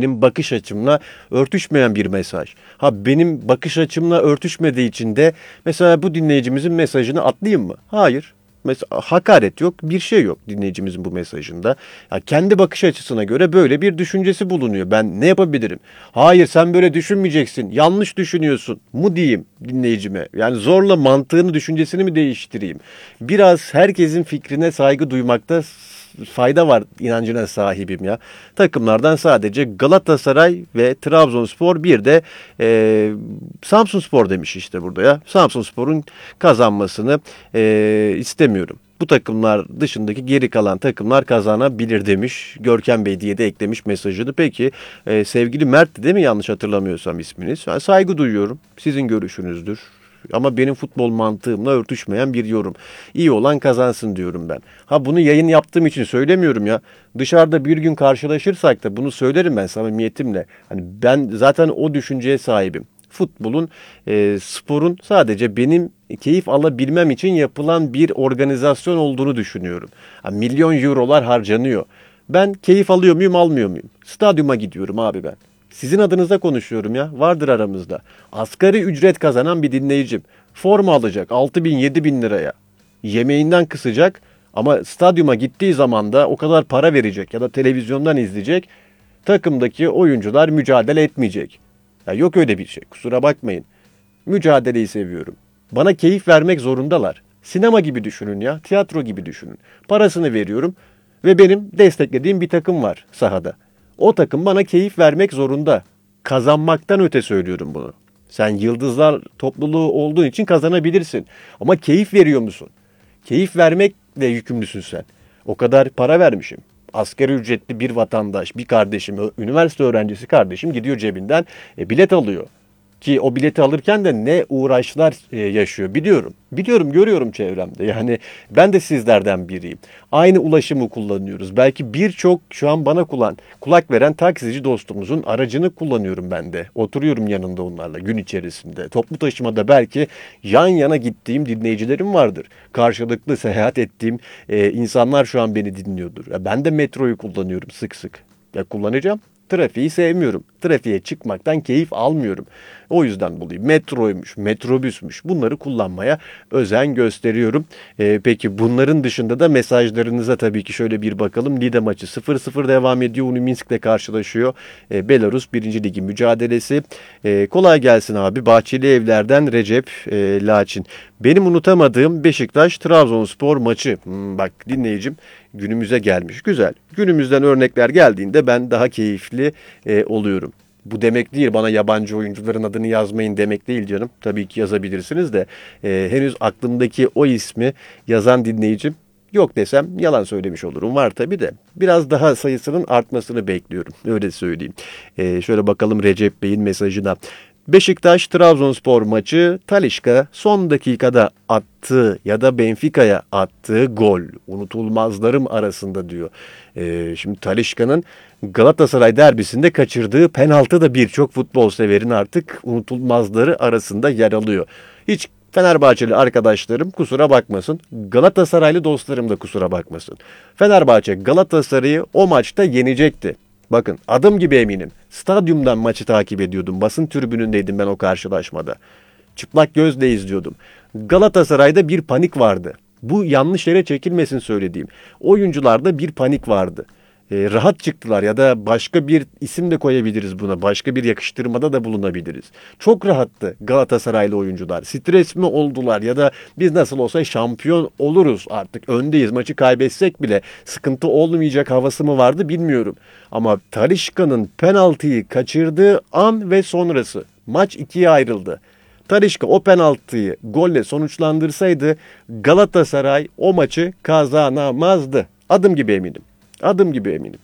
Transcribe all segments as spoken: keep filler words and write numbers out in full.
benim bakış açımla örtüşmeyen bir mesaj. Ha benim bakış açımla örtüşmediği için de mesela bu dinleyicimizin mesajını atlayayım mı? Hayır. Mesela hakaret yok, bir şey yok dinleyicimizin bu mesajında. Ya kendi bakış açısına göre böyle bir düşüncesi bulunuyor. Ben ne yapabilirim? Hayır sen böyle düşünmeyeceksin, yanlış düşünüyorsun mu diyeyim dinleyicime? Yani zorla mantığını, düşüncesini mi değiştireyim? Biraz herkesin fikrine saygı duymakta fayda var inancına sahibim ya. Takımlardan sadece Galatasaray ve Trabzonspor, bir de e, Samsunspor demiş işte burada ya. Samsunspor'un kazanmasını e, istemiyorum. Bu takımlar dışındaki geri kalan takımlar kazanabilir demiş. Görkem Bey diye de eklemiş mesajını. Peki e, sevgili Mert değil mi, yanlış hatırlamıyorsam isminiz? Ben saygı duyuyorum. Sizin görüşünüzdür. Ama benim futbol mantığımla örtüşmeyen bir yorum. İyi olan kazansın diyorum ben. Ha bunu yayın yaptığım için söylemiyorum ya. Dışarıda bir gün karşılaşırsak da bunu söylerim ben samimiyetimle. Hani ben zaten o düşünceye sahibim. Futbolun, e, sporun sadece benim keyif alabilmem için yapılan bir organizasyon olduğunu düşünüyorum. Ha, milyon eurolar harcanıyor. Ben keyif alıyor muyum, almıyor muyum? Stadyuma gidiyorum abi ben. Sizin adınıza konuşuyorum ya. Vardır aramızda. Asgari ücret kazanan bir dinleyicim. Forma alacak altı bin yedi bin liraya. Yemeğinden kısacak ama stadyuma gittiği zaman da o kadar para verecek ya da televizyondan izleyecek. Takımdaki oyuncular mücadele etmeyecek. Ya yok öyle bir şey, kusura bakmayın. Mücadeleyi seviyorum. Bana keyif vermek zorundalar. Sinema gibi düşünün ya, tiyatro gibi düşünün. Parasını veriyorum ve benim desteklediğim bir takım var sahada. O takım bana keyif vermek zorunda. Kazanmaktan öte söylüyorum bunu. Sen yıldızlar topluluğu olduğun için kazanabilirsin. Ama keyif veriyor musun? Keyif vermekle yükümlüsün sen. O kadar para vermişim. Asgari ücretli bir vatandaş, bir kardeşim, üniversite öğrencisi kardeşim gidiyor cebinden e, bilet alıyor. Ki o bileti alırken de ne uğraşlar e, yaşıyor biliyorum. Biliyorum, görüyorum çevremde. Yani ben de sizlerden biriyim. Aynı ulaşımı kullanıyoruz. Belki birçok şu an bana kullan, kulak veren taksici dostumuzun aracını kullanıyorum ben de. Oturuyorum yanında onlarla gün içerisinde. Toplu taşımada belki yan yana gittiğim dinleyicilerim vardır. Karşılıklı seyahat ettiğim e, insanlar şu an beni dinliyordur. Ya ben de metroyu kullanıyorum sık sık. Ya kullanacağım. Trafiği sevmiyorum. Trafiğe çıkmaktan keyif almıyorum. O yüzden dolayı metroymuş, metrobüsmüş, bunları kullanmaya özen gösteriyorum. Ee, peki bunların dışında da mesajlarınıza tabii ki şöyle bir bakalım. Lida maçı sıfır sıfır devam ediyor. Uniminsk'le karşılaşıyor. Ee, Belarus birinci Ligi mücadelesi. Ee, kolay gelsin abi. Bahçeli Evler'den Recep e, Laçin. Benim unutamadığım Beşiktaş-Trabzonspor maçı. Hmm, bak dinleyicim günümüze gelmiş. Güzel. Günümüzden örnekler geldiğinde ben daha keyifli e, oluyorum. Bu demek değil, bana yabancı oyuncuların adını yazmayın demek değil canım. Tabii ki yazabilirsiniz de e, henüz aklımdaki o ismi yazan dinleyicim yok desem yalan söylemiş olurum. Var tabii de biraz daha sayısının artmasını bekliyorum. Öyle söyleyeyim. E, şöyle bakalım Recep Bey'in mesajına. Beşiktaş-Trabzonspor maçı, Talisca son dakikada attığı ya da Benfica'ya attığı gol unutulmazlarım arasında diyor. Ee, şimdi Talisca'nın Galatasaray derbisinde kaçırdığı penaltı da birçok futbol severin artık unutulmazları arasında yer alıyor. Hiç Fenerbahçeli arkadaşlarım kusura bakmasın, Galatasaraylı dostlarım da kusura bakmasın. Fenerbahçe Galatasaray'ı o maçta yenecekti. Bakın adım gibi eminim. Stadyumdan maçı takip ediyordum. Basın tribünündeydim ben o karşılaşmada. Çıplak gözle izliyordum. Galatasaray'da bir panik vardı. Bu yanlış yere çekilmesin söylediğim. Oyuncularda bir panik vardı. E, rahat çıktılar ya da başka bir isim de koyabiliriz buna. Başka bir yakıştırmada da bulunabiliriz. Çok rahattı Galatasaraylı oyuncular. Stres mi oldular ya da biz nasıl olsa şampiyon oluruz artık, öndeyiz, maçı kaybetsek bile sıkıntı olmayacak havası mı vardı bilmiyorum. Ama Talisca'nın penaltıyı kaçırdığı an ve sonrası maç ikiye ayrıldı. Talisca o penaltıyı golle sonuçlandırsaydı Galatasaray o maçı kazanamazdı. Adım gibi eminim. Adım gibi eminim.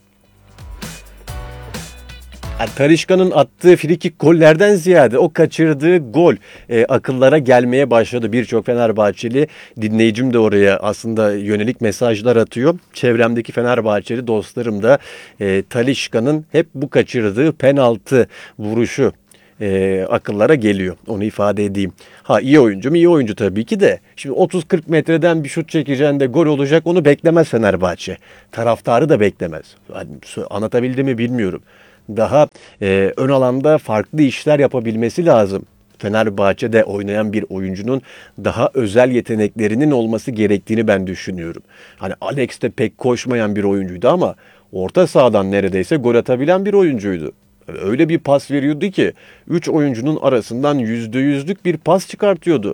Yani Talisca'nın attığı frikik gollerden ziyade o kaçırdığı gol e, akıllara gelmeye başladı. Birçok Fenerbahçeli dinleyicim de oraya aslında yönelik mesajlar atıyor. Çevremdeki Fenerbahçeli dostlarım da e, Talisca'nın hep bu kaçırdığı penaltı vuruşu e, akıllara geliyor. Onu ifade edeyim. Ha iyi oyuncu mu? İyi oyuncu tabii ki de. Şimdi otuz kırk metreden bir şut çekeceğinde gol olacak, onu beklemez Fenerbahçe. Taraftarı da beklemez. Yani, anlatabildim mi bilmiyorum. daha e, ön alanda farklı işler yapabilmesi lazım. Fenerbahçe'de oynayan bir oyuncunun daha özel yeteneklerinin olması gerektiğini ben düşünüyorum. Hani Alex de pek koşmayan bir oyuncuydu ama orta sahadan neredeyse gol atabilen bir oyuncuydu. Öyle bir pas veriyordu ki üç oyuncunun arasından yüzde yüzlük bir pas çıkartıyordu.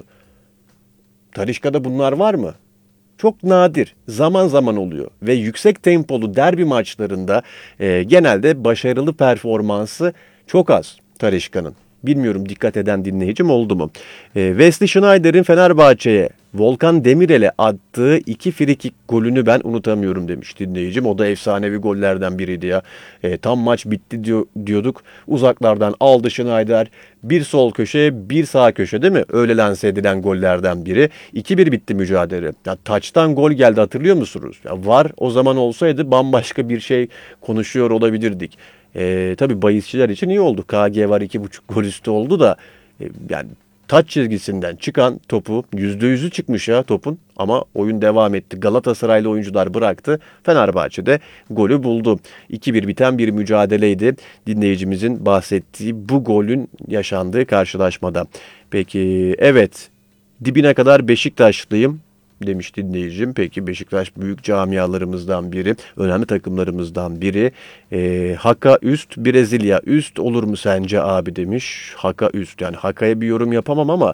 Talisca'da bunlar var mı? Çok nadir, zaman zaman oluyor ve yüksek tempolu derbi maçlarında e, genelde başarılı performansı çok az Talisca'nın. Bilmiyorum dikkat eden dinleyicim oldu mu? E, Wesley Sneijder'in Fenerbahçe'ye Volkan Demirel'e attığı iki frikik golünü ben unutamıyorum demiş dinleyicim. O da efsanevi gollerden biriydi ya. E, tam maç bitti diyor, diyorduk. Uzaklardan aldı Sneijder. Bir sol köşe, bir sağ köşe değil mi? Öyle lanse edilen gollerden biri. iki bir bitti mücadele. Ya taçtan gol geldi hatırlıyor musunuz? Ya var o zaman olsaydı bambaşka bir şey konuşuyor olabilirdik. E, tabii bahisçiler için iyi oldu. K G var iki buçuk gol üstü oldu da e, yani taç çizgisinden çıkan topu yüzde yüzü çıkmış ya topun ama oyun devam etti. Galatasaraylı oyuncular bıraktı. Fenerbahçe'de golü buldu. iki bir biten bir mücadeleydi. Dinleyicimizin bahsettiği bu golün yaşandığı karşılaşmada. Peki evet dibine kadar Beşiktaşlıyım demiş dinleyicim. Peki Beşiktaş büyük camialarımızdan biri, önemli takımlarımızdan biri. E, Haka üst, Brezilya üst olur mu sence abi demiş. Haka üst yani Haka'ya bir yorum yapamam ama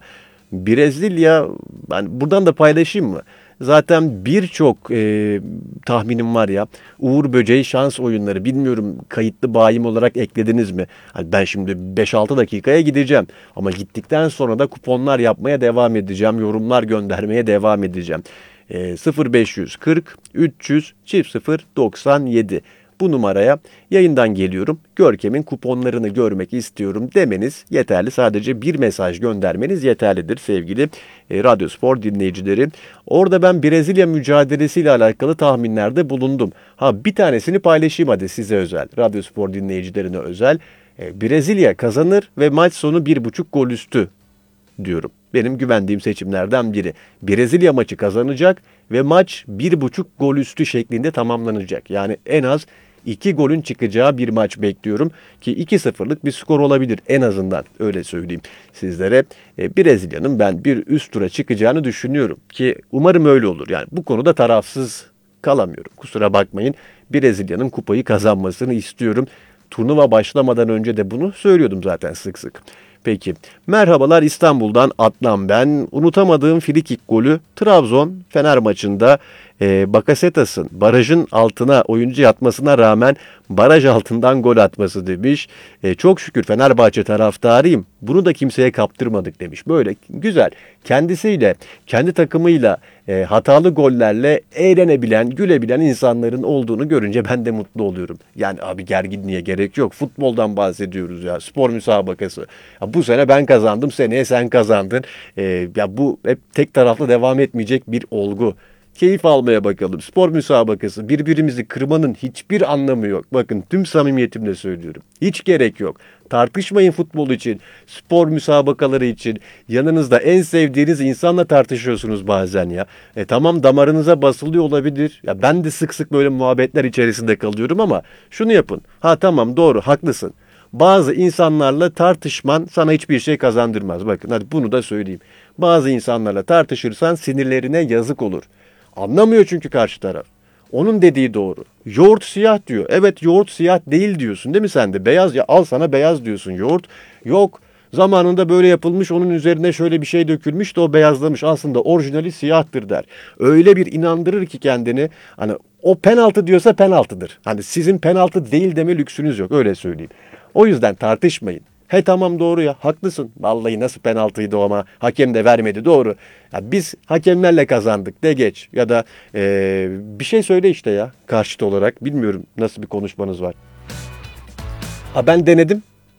Brezilya ben buradan da paylaşayım mı? Zaten birçok e, tahminim var ya. Uğur Böceği şans oyunları bilmiyorum kayıtlı bayim olarak eklediniz mi? Hani ben şimdi beş altı dakikaya gideceğim. Ama gittikten sonra da kuponlar yapmaya devam edeceğim. Yorumlar göndermeye devam edeceğim. E, sıfır beş kırk üç yüz çift sıfır doksan yedi. Bu numaraya yayından geliyorum. Görkem'in kuponlarını görmek istiyorum demeniz yeterli. Sadece bir mesaj göndermeniz yeterlidir sevgili e, Radyospor dinleyicileri. Orada ben Brezilya mücadelesiyle alakalı tahminlerde bulundum. Ha bir tanesini paylaşayım hadi size özel. Radyospor dinleyicilerine özel. E, Brezilya kazanır ve maç sonu bir buçuk gol üstü diyorum. Benim güvendiğim seçimlerden biri. Brezilya maçı kazanacak ve maç bir buçuk gol üstü şeklinde tamamlanacak. Yani en az iki golün çıkacağı bir maç bekliyorum ki iki sıfırlık bir skor olabilir en azından öyle söyleyeyim sizlere. E, Brezilya'nın ben bir üst tura çıkacağını düşünüyorum ki umarım öyle olur. Yani bu konuda tarafsız kalamıyorum. Kusura bakmayın. Brezilya'nın kupayı kazanmasını istiyorum. Turnuva başlamadan önce de bunu söylüyordum zaten sık sık. Peki. Merhabalar İstanbul'dan Adnan ben. Unutamadığım frikik golü Trabzon Fener maçında e, Bakasetas'ın barajın altına oyuncu yatmasına rağmen baraj altından gol atması demiş. E, çok şükür Fenerbahçe taraftarıyım. Bunu da kimseye kaptırmadık demiş. Böyle güzel. Kendisiyle, kendi takımıyla e, hatalı gollerle eğlenebilen, gülebilen insanların olduğunu görünce ben de mutlu oluyorum. Yani abi gerginliğe gerek yok. Futboldan bahsediyoruz ya. Spor müsabakası. Ya, bu sene ben kazandım, seneye sen kazandın. E, ya bu hep tek taraflı devam etmeyecek bir olgu. Keyif almaya bakalım. Spor müsabakası. Birbirimizi kırmanın hiçbir anlamı yok. Bakın tüm samimiyetimle söylüyorum. Hiç gerek yok. Tartışmayın futbol için, spor müsabakaları için. Yanınızda en sevdiğiniz insanla tartışıyorsunuz bazen ya. E tamam damarınıza basılıyor olabilir. Ya ben de sık sık böyle muhabbetler içerisinde kalıyorum ama şunu yapın. Ha tamam doğru haklısın. Bazı insanlarla tartışman sana hiçbir şey kazandırmaz. Bakın hadi bunu da söyleyeyim. Bazı insanlarla tartışırsan sinirlerine yazık olur. Anlamıyor çünkü karşı taraf. Onun dediği doğru. Yoğurt siyah diyor. Evet yoğurt siyah değil diyorsun değil mi sen de? Beyaz ya al sana beyaz diyorsun. Yoğurt yok. Zamanında böyle yapılmış onun üzerine şöyle bir şey dökülmüş de o beyazlamış. Aslında orijinali siyahtır der. Öyle bir inandırır ki kendini. Hani o penaltı diyorsa penaltıdır. Hani sizin penaltı değil deme lüksünüz yok öyle söyleyeyim. O yüzden tartışmayın. He tamam doğru ya haklısın. Vallahi nasıl penaltıydı o ama hakem de vermedi doğru. Ya biz hakemlerle kazandık de geç. Ya da ee, bir şey söyle işte ya karşıt olarak. Bilmiyorum nasıl bir konuşmanız var. Ha ben denedim.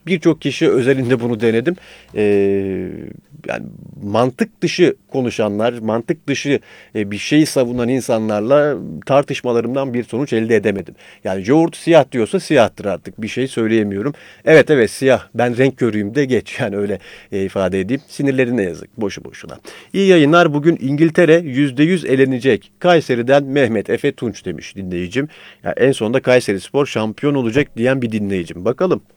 Birçok kişi özelinde bunu denedim. Ee, yani mantık dışı konuşanlar, mantık dışı e, bir şeyi savunan insanlarla tartışmalarımdan bir sonuç elde edemedim. Yani yoğurt siyah diyorsa siyahtır artık. Bir şey söyleyemiyorum. Evet evet siyah. Ben renk körüyüm de geç. Yani öyle e, ifade edeyim. Sinirlerine yazık. Boşu boşuna. İyi yayınlar. Bugün İngiltere yüzde yüz elenecek. Kayseri'den Mehmet Efe Tunç demiş dinleyicim. Ya en sonunda Kayserispor şampiyon olacak diyen bir dinleyicim. Bakalım.